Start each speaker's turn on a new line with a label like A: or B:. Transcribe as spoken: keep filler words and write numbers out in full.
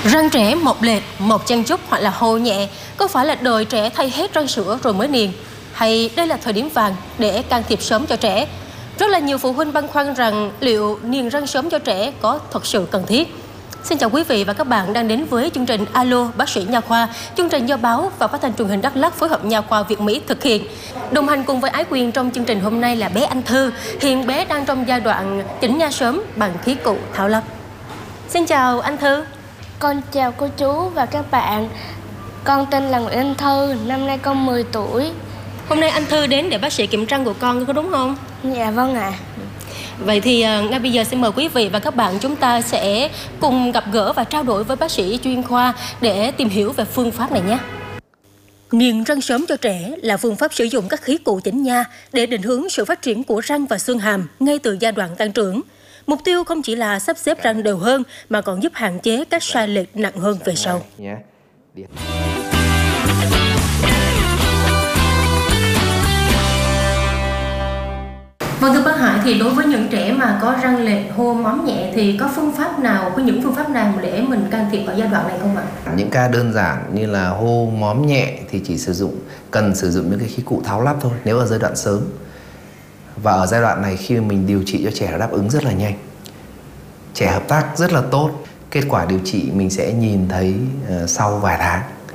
A: Răng trẻ một lệch, một chân trúc hoặc là hô nhẹ, có phải là đợi trẻ thay hết răng sữa rồi mới niềng? Hay đây là thời điểm vàng để can thiệp sớm cho trẻ? Rất là nhiều phụ huynh băn khoăn rằng liệu niềng răng sớm cho trẻ có thật sự cần thiết? Xin chào quý vị và các bạn đang đến với chương trình Alo Bác sĩ Nha khoa, chương trình do báo và phát thanh truyền hình Đắk Lắk phối hợp Nha khoa Việt Mỹ thực hiện. Đồng hành cùng với Ái Quyền trong chương trình hôm nay là bé Anh Thư, hiện bé đang trong giai đoạn chỉnh nha sớm bằng khí cụ thảo lấp. Xin chào anh Thư.
B: Con chào cô chú và các bạn. Con tên là Nguyễn Anh Thư, năm nay con mười tuổi.
A: Hôm nay anh Thư đến để bác sĩ kiểm răng của con có đúng không?
B: Dạ vâng ạ. À.
A: Vậy thì uh, ngay bây giờ xin mời quý vị và các bạn chúng ta sẽ cùng gặp gỡ và trao đổi với bác sĩ chuyên khoa để tìm hiểu về phương pháp này nhé. Niềng răng sớm cho trẻ là phương pháp sử dụng các khí cụ chỉnh nha để định hướng sự phát triển của răng và xương hàm ngay từ giai đoạn tăng trưởng. Mục tiêu không chỉ là sắp xếp răng đều hơn mà còn giúp hạn chế các sai lệch nặng hơn về sau. Vâng thưa bác Hải, thì đối với những trẻ mà có răng lệch, hô móm nhẹ thì có phương pháp nào, có những phương pháp nào để mình can thiệp ở giai đoạn này không ạ?
C: Những ca đơn giản như là hô móm nhẹ thì chỉ sử dụng cần sử dụng những cái khí cụ tháo lắp thôi nếu ở giai đoạn sớm. Và ở giai đoạn này khi mình điều trị cho trẻ đáp ứng rất là nhanh, trẻ hợp tác rất là tốt. Kết quả điều trị mình sẽ nhìn thấy uh, sau vài tháng.